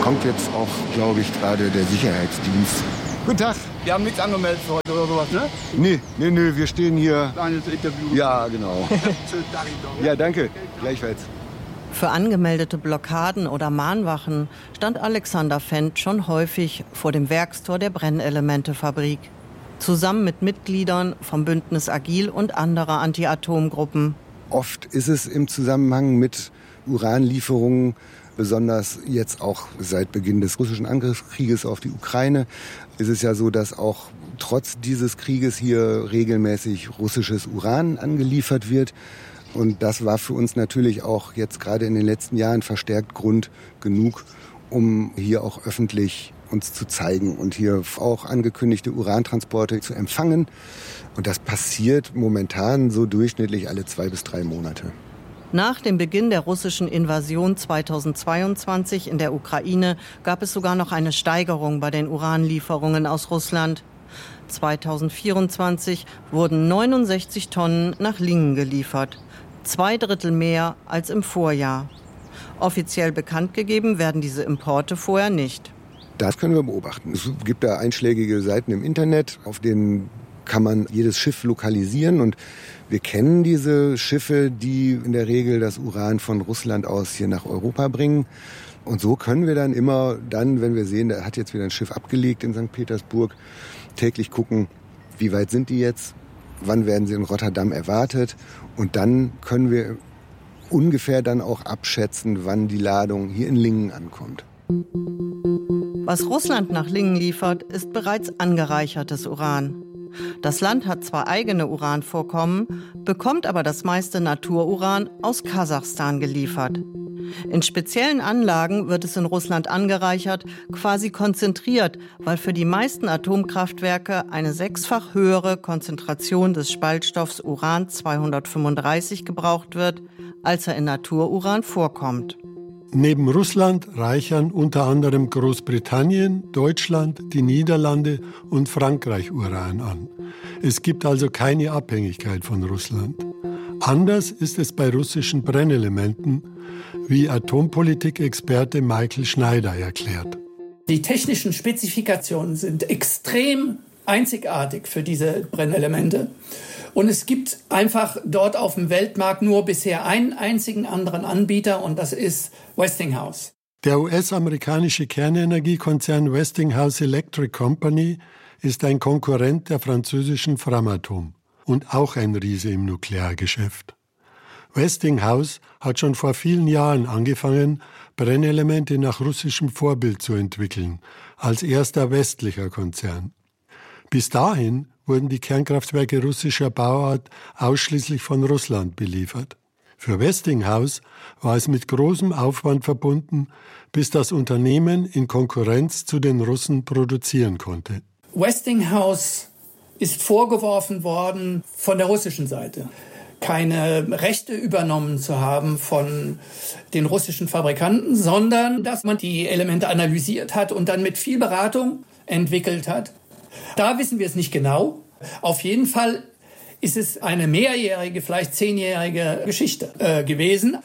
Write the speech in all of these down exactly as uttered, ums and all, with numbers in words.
kommt jetzt auch, glaube ich, gerade der Sicherheitsdienst. Guten Tag. Wir haben nichts angemeldet für heute oder sowas, ne? Nee, nee, nee, wir stehen hier. Kleines Interview. Ja, genau. Ja, danke. Gleichfalls. Für angemeldete Blockaden oder Mahnwachen stand Alexander Fendt schon häufig vor dem Werkstor der Brennelementefabrik. Zusammen mit Mitgliedern vom Bündnis Agil und anderer Anti-Atom-Gruppen. Oft ist es im Zusammenhang mit Uranlieferungen, besonders jetzt auch seit Beginn des russischen Angriffskrieges auf die Ukraine, ist es ja so, dass auch trotz dieses Krieges hier regelmäßig russisches Uran angeliefert wird. Und das war für uns natürlich auch jetzt gerade in den letzten Jahren verstärkt Grund genug, um hier auch öffentlich uns zu zeigen und hier auch angekündigte Urantransporte zu empfangen. Und das passiert momentan so durchschnittlich alle zwei bis drei Monate. Nach dem Beginn der russischen Invasion zweitausendzweiundzwanzig in der Ukraine gab es sogar noch eine Steigerung bei den Uranlieferungen aus Russland. zweitausendvierundzwanzig wurden neunundsechzig Tonnen nach Lingen geliefert. Zwei Drittel mehr als im Vorjahr. Offiziell bekannt gegeben werden diese Importe vorher nicht. Das können wir beobachten. Es gibt da einschlägige Seiten im Internet, auf denen kann man jedes Schiff lokalisieren. Und wir kennen diese Schiffe, die in der Regel das Uran von Russland aus hier nach Europa bringen. Und so können wir dann immer dann, wenn wir sehen, da hat jetzt wieder ein Schiff abgelegt in Sankt Petersburg, täglich gucken, wie weit sind die jetzt, wann werden sie in Rotterdam erwartet. Und dann können wir ungefähr dann auch abschätzen, wann die Ladung hier in Lingen ankommt. Was Russland nach Lingen liefert, ist bereits angereichertes Uran. Das Land hat zwar eigene Uranvorkommen, bekommt aber das meiste Natururan aus Kasachstan geliefert. In speziellen Anlagen wird es in Russland angereichert, quasi konzentriert, weil für die meisten Atomkraftwerke eine sechsfach höhere Konzentration des Spaltstoffs Uran zweihundertfünfunddreißig gebraucht wird, als er in Natururan vorkommt. Neben Russland reichern unter anderem Großbritannien, Deutschland, die Niederlande und Frankreich Uran an. Es gibt also keine Abhängigkeit von Russland. Anders ist es bei russischen Brennelementen, wie Atompolitik-Experte Michael Schneider erklärt. Die technischen Spezifikationen sind extrem einzigartig für diese Brennelemente. Und es gibt einfach dort auf dem Weltmarkt nur bisher einen einzigen anderen Anbieter, und das ist Westinghouse. Der U S-amerikanische Kernenergiekonzern Westinghouse Electric Company ist ein Konkurrent der französischen Framatome und auch ein Riese im Nukleargeschäft. Westinghouse hat schon vor vielen Jahren angefangen, Brennelemente nach russischem Vorbild zu entwickeln, als erster westlicher Konzern. Bis dahin wurden die Kernkraftwerke russischer Bauart ausschließlich von Russland beliefert. Für Westinghouse war es mit großem Aufwand verbunden, bis das Unternehmen in Konkurrenz zu den Russen produzieren konnte. Westinghouse ist vorgeworfen worden von der russischen Seite, keine Rechte übernommen zu haben von den russischen Fabrikanten, sondern dass man die Elemente analysiert hat und dann mit viel Beratung entwickelt hat. Da wissen wir es nicht genau. Auf jeden Fall ist es eine mehrjährige, vielleicht zehnjährige Geschichte äh, gewesen,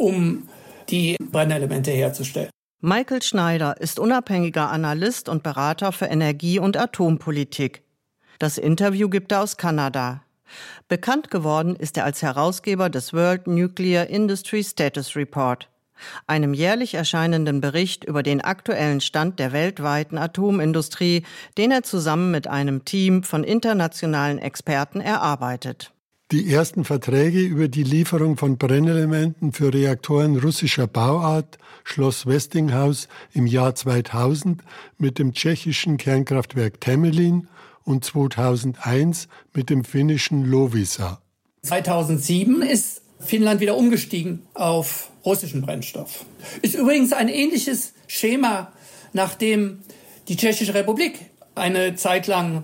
um die Brennelemente herzustellen. Michael Schneider ist unabhängiger Analyst und Berater für Energie- und Atompolitik. Das Interview gibt er aus Kanada. Bekannt geworden ist er als Herausgeber des World Nuclear Industry Status Report, einem jährlich erscheinenden Bericht über den aktuellen Stand der weltweiten Atomindustrie, den er zusammen mit einem Team von internationalen Experten erarbeitet. Die ersten Verträge über die Lieferung von Brennelementen für Reaktoren russischer Bauart schloss Westinghouse im Jahr zweitausend mit dem tschechischen Kernkraftwerk Temelin und zweitausendeins mit dem finnischen Loviisa. zweitausendsieben ist Finnland wieder umgestiegen auf russischen Brennstoff. Ist übrigens ein ähnliches Schema, nachdem die Tschechische Republik eine Zeit lang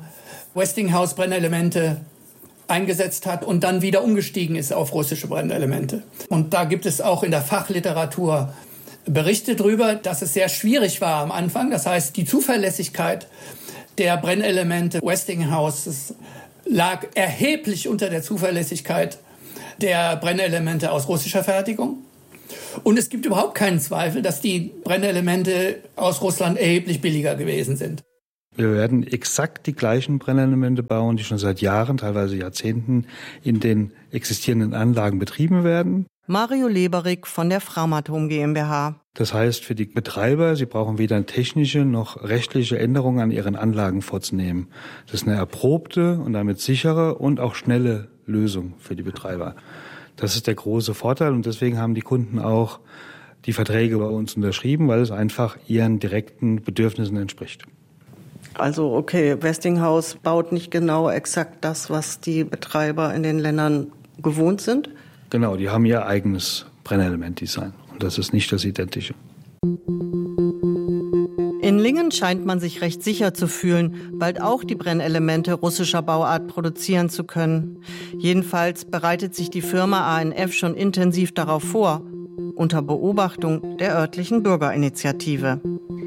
Westinghouse-Brennelemente eingesetzt hat und dann wieder umgestiegen ist auf russische Brennelemente. Und da gibt es auch in der Fachliteratur Berichte darüber, dass es sehr schwierig war am Anfang. Das heißt, die Zuverlässigkeit der Brennelemente Westinghouse lag erheblich unter der Zuverlässigkeit der Brennelemente aus russischer Fertigung. Und es gibt überhaupt keinen Zweifel, dass die Brennelemente aus Russland erheblich billiger gewesen sind. Wir werden exakt die gleichen Brennelemente bauen, die schon seit Jahren, teilweise Jahrzehnten, in den existierenden Anlagen betrieben werden. Mario Leberig von der Framatome GmbH. Das heißt für die Betreiber, sie brauchen weder technische noch rechtliche Änderungen an ihren Anlagen vorzunehmen. Das ist eine erprobte und damit sichere und auch schnelle Lösung für die Betreiber. Das ist der große Vorteil und deswegen haben die Kunden auch die Verträge bei uns unterschrieben, weil es einfach ihren direkten Bedürfnissen entspricht. Also okay, Westinghouse baut nicht genau exakt das, was die Betreiber in den Ländern gewohnt sind? Genau, die haben ihr eigenes Brennelementdesign und das ist nicht das identische. In Lingen scheint man sich recht sicher zu fühlen, bald auch die Brennelemente russischer Bauart produzieren zu können. Jedenfalls bereitet sich die Firma A N F schon intensiv darauf vor, unter Beobachtung der örtlichen Bürgerinitiative.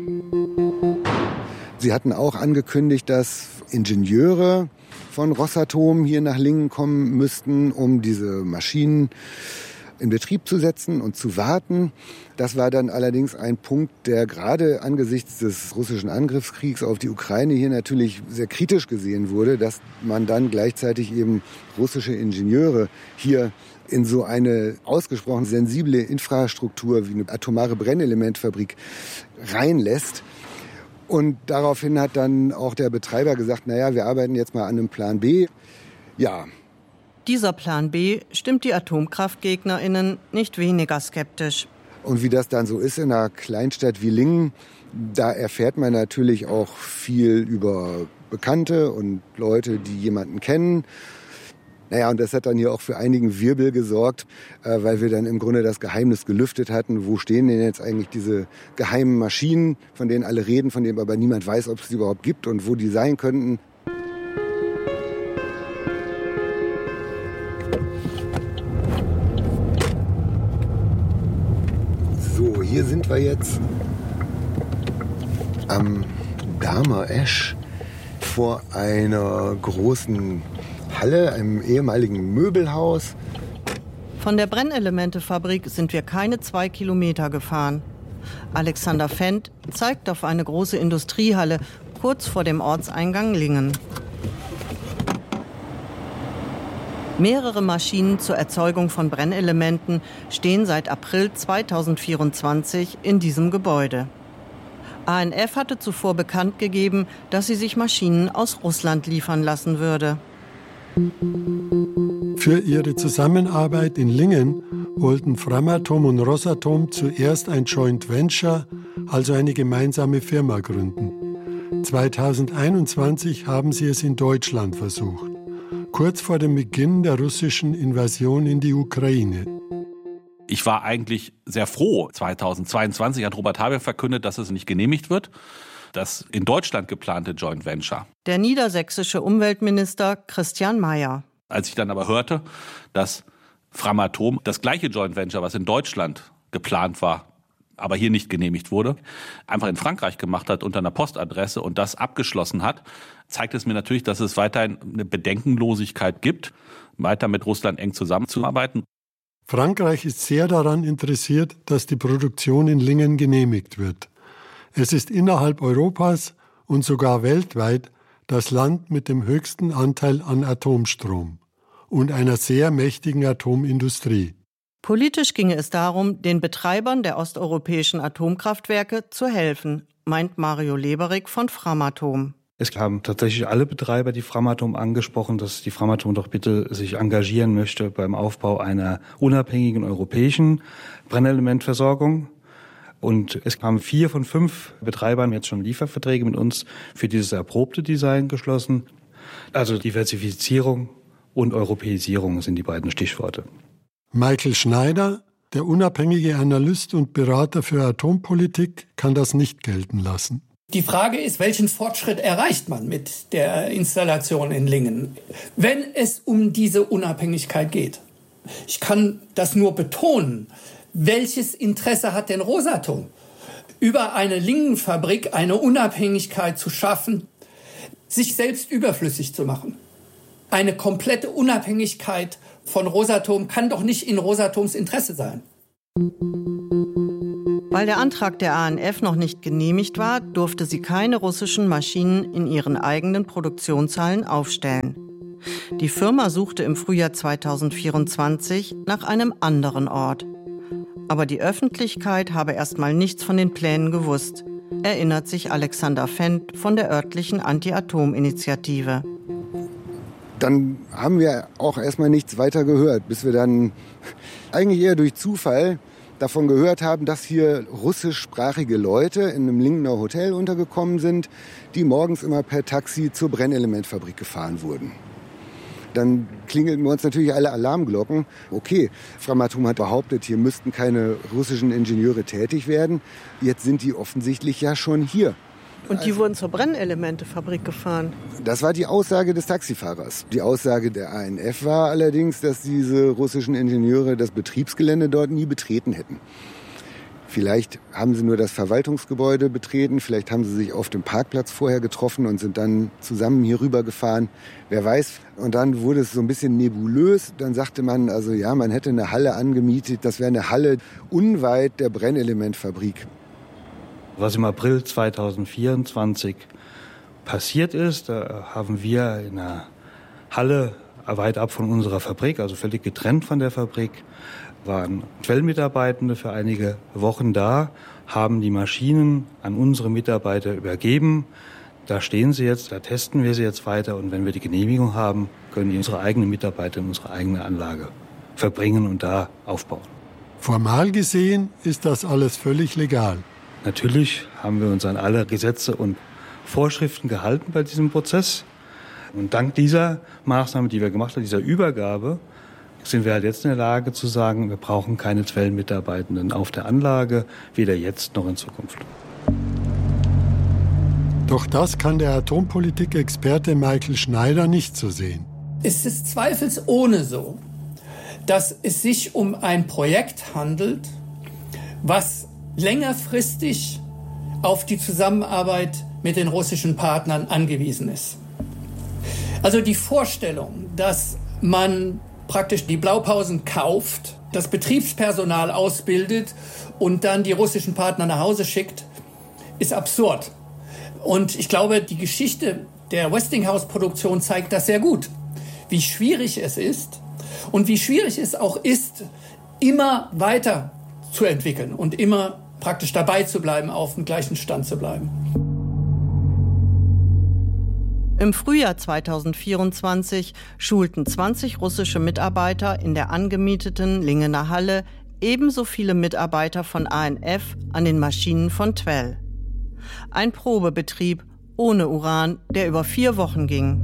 Sie hatten auch angekündigt, dass Ingenieure von Rosatom hier nach Lingen kommen müssten, um diese Maschinen in Betrieb zu setzen und zu warten. Das war dann allerdings ein Punkt, der gerade angesichts des russischen Angriffskriegs auf die Ukraine hier natürlich sehr kritisch gesehen wurde, dass man dann gleichzeitig eben russische Ingenieure hier in so eine ausgesprochen sensible Infrastruktur wie eine atomare Brennelementfabrik reinlässt. Und daraufhin hat dann auch der Betreiber gesagt, naja, wir arbeiten jetzt mal an einem Plan B. Ja. Dieser Plan B stimmt die AtomkraftgegnerInnen nicht weniger skeptisch. Und wie das dann so ist in einer Kleinstadt wie Lingen, da erfährt man natürlich auch viel über Bekannte und Leute, die jemanden kennen. Naja, und das hat dann hier auch für einigen Wirbel gesorgt, äh, weil wir dann im Grunde das Geheimnis gelüftet hatten. Wo stehen denn jetzt eigentlich diese geheimen Maschinen, von denen alle reden, von denen aber niemand weiß, ob es die überhaupt gibt und wo die sein könnten? So, hier sind wir jetzt am Dahmer Esch vor einer großen Halle, einem ehemaligen Möbelhaus. Von der Brennelementefabrik sind wir keine zwei Kilometer gefahren. Alexander Fendt zeigt auf eine große Industriehalle kurz vor dem Ortseingang Lingen. Mehrere Maschinen zur Erzeugung von Brennelementen stehen seit April zweitausendvierundzwanzig in diesem Gebäude. A N F hatte zuvor bekannt gegeben, dass sie sich Maschinen aus Russland liefern lassen würde. Für ihre Zusammenarbeit in Lingen wollten Framatome und Rosatom zuerst ein Joint Venture, also eine gemeinsame Firma, gründen. zweitausendeinundzwanzig haben sie es in Deutschland versucht, kurz vor dem Beginn der russischen Invasion in die Ukraine. Ich war eigentlich sehr froh. zweitausendzweiundzwanzig hat Robert Habeck verkündet, dass es nicht genehmigt wird. Das in Deutschland geplante Joint Venture. Der niedersächsische Umweltminister Christian Mayer. Als ich dann aber hörte, dass Framatome das gleiche Joint Venture, was in Deutschland geplant war, aber hier nicht genehmigt wurde, einfach in Frankreich gemacht hat unter einer Postadresse und das abgeschlossen hat, zeigt es mir natürlich, dass es weiterhin eine Bedenkenlosigkeit gibt, weiter mit Russland eng zusammenzuarbeiten. Frankreich ist sehr daran interessiert, dass die Produktion in Lingen genehmigt wird. Es ist innerhalb Europas und sogar weltweit das Land mit dem höchsten Anteil an Atomstrom und einer sehr mächtigen Atomindustrie. Politisch ginge es darum, den Betreibern der osteuropäischen Atomkraftwerke zu helfen, meint Mario Leberig von Framatome. Es haben tatsächlich alle Betreiber die Framatome angesprochen, dass die Framatome doch bitte sich engagieren möchte beim Aufbau einer unabhängigen europäischen Brennelementversorgung. Und es haben vier von fünf Betreibern jetzt schon Lieferverträge mit uns für dieses erprobte Design geschlossen. Also Diversifizierung und Europäisierung sind die beiden Stichworte. Michael Schneider, der unabhängige Analyst und Berater für Atompolitik, kann das nicht gelten lassen. Die Frage ist, welchen Fortschritt erreicht man mit der Installation in Lingen, wenn es um diese Unabhängigkeit geht? Ich kann das nur betonen. Welches Interesse hat denn Rosatom, über eine Lingenfabrik eine Unabhängigkeit zu schaffen, sich selbst überflüssig zu machen? Eine komplette Unabhängigkeit von Rosatom kann doch nicht in Rosatoms Interesse sein. Weil der Antrag der A N F noch nicht genehmigt war, durfte sie keine russischen Maschinen in ihren eigenen Produktionshallen aufstellen. Die Firma suchte im Frühjahr zweitausendvierundzwanzig nach einem anderen Ort. Aber die Öffentlichkeit habe erstmal nichts von den Plänen gewusst, erinnert sich Alexander Fendt von der örtlichen Anti-Atom-Initiative. Dann haben wir auch erstmal nichts weiter gehört, bis wir dann eigentlich eher durch Zufall davon gehört haben, dass hier russischsprachige Leute in einem Linkener Hotel untergekommen sind, die morgens immer per Taxi zur Brennelementfabrik gefahren wurden. Dann klingelten bei uns natürlich alle Alarmglocken. Okay, Framatome hat behauptet, hier müssten keine russischen Ingenieure tätig werden. Jetzt sind die offensichtlich ja schon hier. Und die wurden zur Brennelementefabrik gefahren? Das war die Aussage des Taxifahrers. Die Aussage der A N F war allerdings, dass diese russischen Ingenieure das Betriebsgelände dort nie betreten hätten. Vielleicht haben sie nur das Verwaltungsgebäude betreten, vielleicht haben sie sich auf dem Parkplatz vorher getroffen und sind dann zusammen hier rüber gefahren. Wer weiß. Und dann wurde es so ein bisschen nebulös. Dann sagte man, also ja, man hätte eine Halle angemietet. Das wäre eine Halle unweit der Brennelementfabrik. Was im April zweitausendvierundzwanzig passiert ist, da haben wir in einer Halle weit ab von unserer Fabrik, also völlig getrennt von der Fabrik, waren Quellmitarbeitende für einige Wochen da, haben die Maschinen an unsere Mitarbeiter übergeben. Da stehen sie jetzt, da testen wir sie jetzt weiter und wenn wir die Genehmigung haben, können die unsere eigenen Mitarbeiter in unsere eigene Anlage verbringen und da aufbauen. Formal gesehen ist das alles völlig legal. Natürlich haben wir uns an alle Gesetze und Vorschriften gehalten bei diesem Prozess. Und dank dieser Maßnahme, die wir gemacht haben, dieser Übergabe, sind wir halt jetzt in der Lage zu sagen, wir brauchen keine zwölf Mitarbeitenden auf der Anlage, weder jetzt noch in Zukunft. Doch das kann der Atompolitik-Experte Michael Schneider nicht so sehen. Es ist zweifelsohne so, dass es sich um ein Projekt handelt, was längerfristig auf die Zusammenarbeit mit den russischen Partnern angewiesen ist. Also die Vorstellung, dass man praktisch die Blaupausen kauft, das Betriebspersonal ausbildet und dann die russischen Partner nach Hause schickt, ist absurd. Und ich glaube, die Geschichte der Westinghouse-Produktion zeigt das sehr gut, wie schwierig es ist und wie schwierig es auch ist, immer weiter zu entwickeln und immer praktisch dabei zu bleiben, auf dem gleichen Stand zu bleiben. Im Frühjahr zweitausendvierundzwanzig schulten zwanzig russische Mitarbeiter in der angemieteten Lingener Halle ebenso viele Mitarbeiter von A N F an den Maschinen von Twell. Ein Probebetrieb ohne Uran, der über vier Wochen ging.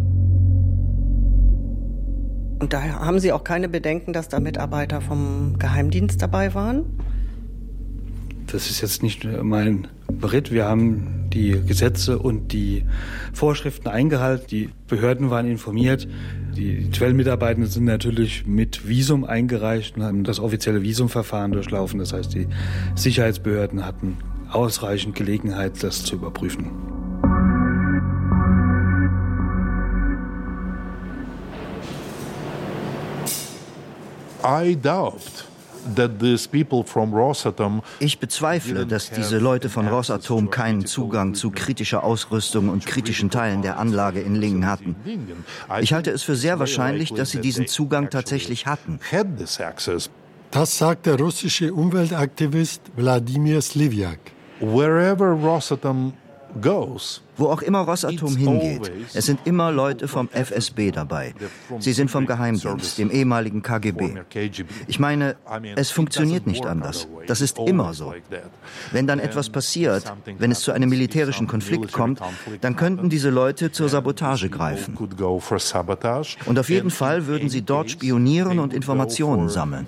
Und daher haben Sie auch keine Bedenken, dass da Mitarbeiter vom Geheimdienst dabei waren? Das ist jetzt nicht mein Bericht. Wir haben die Gesetze und die Vorschriften eingehalten. Die Behörden waren informiert. Die Twell-Mitarbeitenden sind natürlich mit Visum eingereicht und haben das offizielle Visumverfahren durchlaufen. Das heißt, die Sicherheitsbehörden hatten ausreichend Gelegenheit, das zu überprüfen. I doubt. Ich bezweifle, dass diese Leute von Rosatom keinen Zugang zu kritischer Ausrüstung und kritischen Teilen der Anlage in Lingen hatten. Ich halte es für sehr wahrscheinlich, dass sie diesen Zugang tatsächlich hatten. Das sagt der russische Umweltaktivist Wladimir Sliviak. Wherever Rosatom goes, wo auch immer Rosatom hingeht, es sind immer Leute vom F S B dabei. Sie sind vom Geheimdienst, dem ehemaligen K G B. Ich meine, es funktioniert nicht anders. Das ist immer so. Wenn dann etwas passiert, wenn es zu einem militärischen Konflikt kommt, dann könnten diese Leute zur Sabotage greifen. Und auf jeden Fall würden sie dort spionieren und Informationen sammeln.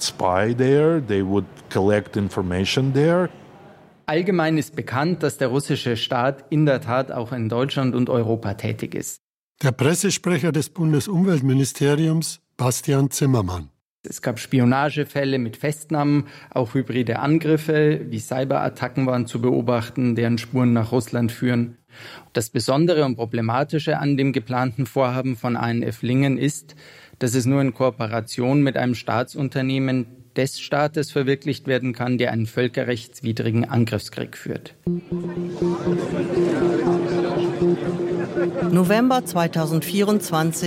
Allgemein ist bekannt, dass der russische Staat in der Tat auch in Deutschland und Europa tätig ist. Der Pressesprecher des Bundesumweltministeriums, Bastian Zimmermann. Es gab Spionagefälle mit Festnahmen, auch hybride Angriffe wie Cyberattacken waren zu beobachten, deren Spuren nach Russland führen. Das Besondere und Problematische an dem geplanten Vorhaben von A N F Lingen ist, dass es nur in Kooperation mit einem Staatsunternehmen des Staates verwirklicht werden kann, der einen völkerrechtswidrigen Angriffskrieg führt. November zweitausendvierundzwanzig